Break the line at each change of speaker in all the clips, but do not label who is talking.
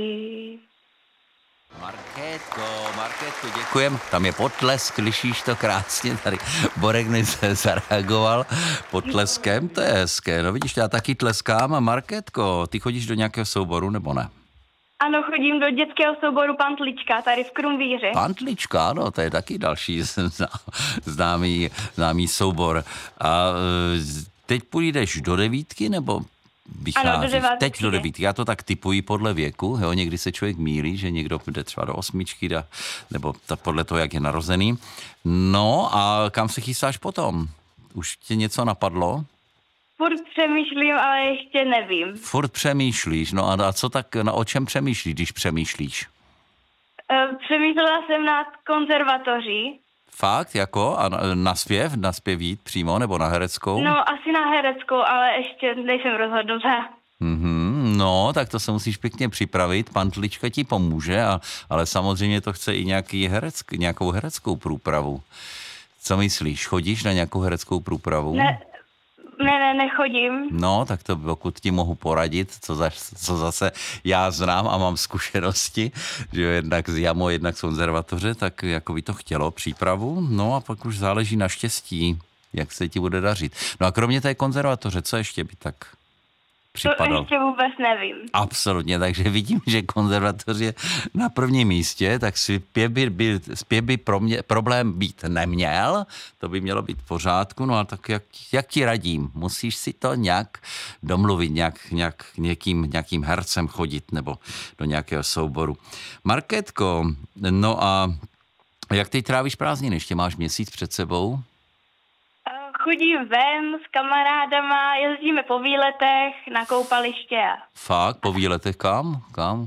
Markétko, děkujem. Tam je potlesk, slyšíš to krásně, tady Borek se zareagoval potleskem, to je hezké. No vidíš, já taky tleskám. A Markétko, ty chodíš do nějakého souboru, nebo ne?
Ano, chodím do dětského souboru Pantlička, tady v Krumvíři.
Pantlička, no, to je taky další známý soubor. A teď půjdeš do 9, nebo vycházíš?
Ano, do 9.
Teď do 9. Já to tak typuji podle věku, jo, někdy se člověk mýlí, že někdo jde třeba do 8, nebo podle toho, jak je narozený. No a kam se chystáš potom? Už tě něco napadlo?
Furt přemýšlím, ale ještě nevím.
Furt přemýšlíš, no a co tak, o čem přemýšlíš, když přemýšlíš?
Přemýšlela jsem nad konzervatoří.
Fakt, jako? A na zpěv jít přímo, nebo na hereckou?
No, asi na hereckou, ale ještě nejsem rozhodnutá.
No, tak to se musíš pěkně připravit, Pantlička ti pomůže, ale samozřejmě to chce i nějakou hereckou průpravu. Co myslíš, chodíš na nějakou hereckou průpravu?
Ne, nechodím.
No, tak to pokud ti mohu poradit, co zase já znám a mám zkušenosti, že jednak z JAMO, jednak z konzervatoře, tak jako by to chtělo přípravu, no a pak už záleží na štěstí, jak se ti bude dařit. No a kromě té konzervatoře, co ještě by tak připadalo?
To ještě vůbec nevím.
Absolutně, takže vidím, že konzervatoř je na prvním místě, tak zpěv by pro mě problém být neměl, to by mělo být v pořádku, no a tak jak ti radím, musíš si to nějak domluvit, nějakým hercem chodit nebo do nějakého souboru. Markétko, no a jak ty trávíš prázdniny, ještě máš měsíc před sebou?
Chodím ven s kamarádama, jezdíme po výletech na koupaliště.
Fakt, po výletech kam?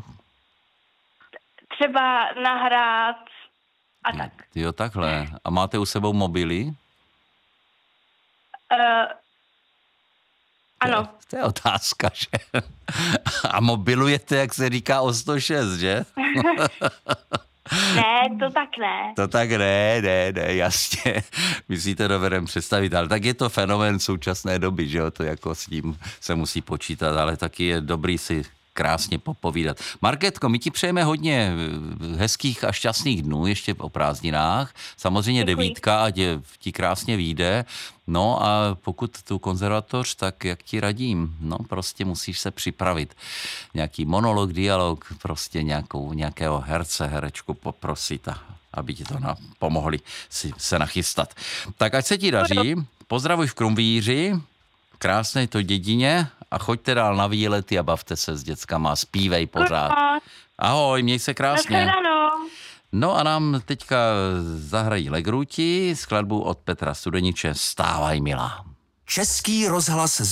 Třeba na hrad a tak.
Jo, takhle. A máte u sebou mobily?
Ano.
To je otázka, že? A mobilujete, jak se říká, o 106, že?
Ne, to tak ne.
To tak ne, jasně. My si to dovedeme představit, ale tak je to fenomén současné doby, že jo, to jako s tím se musí počítat, ale taky je dobrý si krásně popovídat. Markétko, my ti přejeme hodně hezkých a šťastných dnů ještě o prázdninách. Samozřejmě
Děkuji.
9, ať ti krásně vyjde. No a pokud tu konzervatoř, tak jak ti radím? No prostě musíš se připravit. Nějaký monolog, dialog, prostě nějakého herečku poprosit, aby ti to pomohli se nachystat. Tak ať se ti daří. Pozdravuj v Krumvíři. Krásné to dědině a choďte dál na výlety a bavte se s dětskama, zpívej pořád. Ahoj, měj se krásně. No a nám teďka zahrají Legruti skladbu od Petra Studeniče Stávaj milá.
Český rozhlas